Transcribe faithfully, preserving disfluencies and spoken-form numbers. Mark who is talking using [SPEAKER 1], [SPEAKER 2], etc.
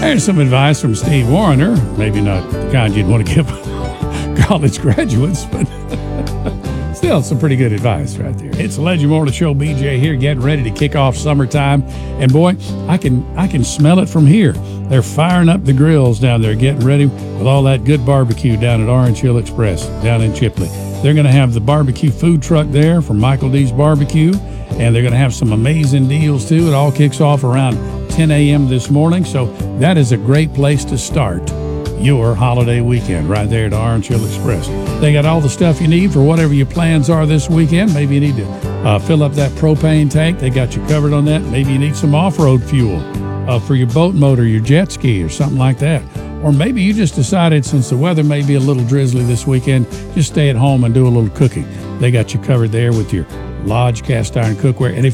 [SPEAKER 1] There's some advice from Steve Warner. Maybe not the kind you'd want to give college graduates, but still some pretty good advice right there. It's the Legend Morning Show. B J here, getting ready to kick off summertime. And boy, I can I can smell it from here. They're firing up the grills down there, getting ready with all that good barbecue down at Orange Hill Express down in Chipley. They're going to have the barbecue food truck there from Michael D's Barbecue, and they're going to have some amazing deals too. It all kicks off around ten a.m. this morning, so that is a great place to start your holiday weekend right there at Orange Hill Express. They got all the stuff you need for whatever your plans are this weekend. Maybe you need to uh, fill up that propane tank. They got you covered on that. Maybe you need some off-road fuel uh, for your boat motor, your jet ski, or something like that. Or maybe you just decided, since the weather may be a little drizzly this weekend, just stay at home and do a little cooking. They got you covered there with your Lodge cast iron cookware. And if